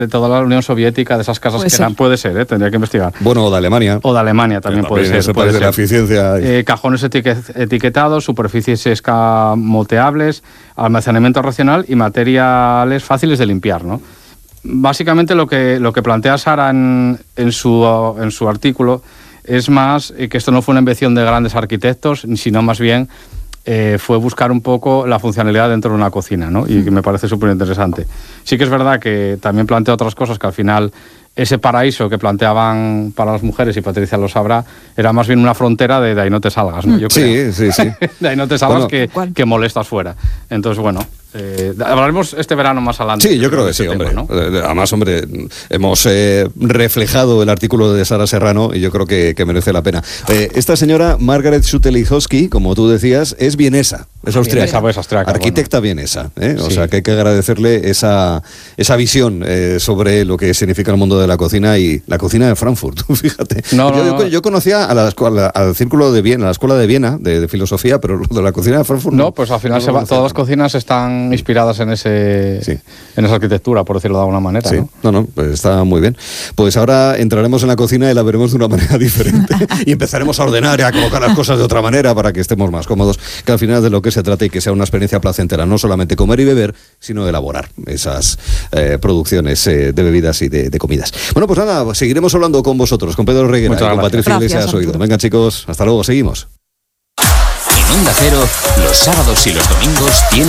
de toda la Unión Soviética, de esas casas que eran, puede ser, tendría que investigar. Bueno, o de Alemania. O de Alemania también puede ser. Ese país de la eficiencia. Cajones etiquetados, superficies escamoteables, almacenamiento racional y materiales fáciles de limpiar, ¿no? Básicamente lo que plantea Sara en su artículo es más que esto no fue una invención de grandes arquitectos, sino más bien fue buscar un poco la funcionalidad dentro de una cocina, ¿no? Y que me parece súper interesante. Sí que es verdad que también plantea otras cosas que al final ese paraíso que planteaban para las mujeres, y Patricia lo sabrá, era más bien una frontera de ahí no te salgas, ¿no? Yo creo. Sí. De ahí no te salgas, que molestas fuera. Entonces, bueno, hablaremos este verano más adelante. Sí, yo creo que sí, hombre. Tema, ¿no? Además, hombre, hemos reflejado el artículo de Sara Serrano y yo creo que merece la pena. Esta señora, Margaret Schutelichowski, como tú decías, es vienesa, es austriaca. Arquitecta vienesa, O sea, que hay que agradecerle esa visión sobre lo que significa el mundo de la cocina y la cocina de Frankfurt, fíjate. Yo conocía al círculo de Viena, a la escuela de Viena de filosofía, pero lo de la cocina de Frankfurt no, pues al final todas las cocinas están inspiradas en en esa arquitectura, por decirlo de alguna manera. Sí. No, pues está muy bien. Pues ahora entraremos en la cocina y la veremos de una manera diferente y empezaremos a ordenar y a colocar las cosas de otra manera para que estemos más cómodos, que al final de lo que se trata y que sea una experiencia placentera, no solamente comer y beber, sino elaborar esas producciones de bebidas y de comidas. Bueno, pues nada, seguiremos hablando con vosotros, con Pedro Reguera y con Patricia Iglesias Oído. Venga, chicos, hasta luego, seguimos. En Onda Cero, los sábados y los domingos tienen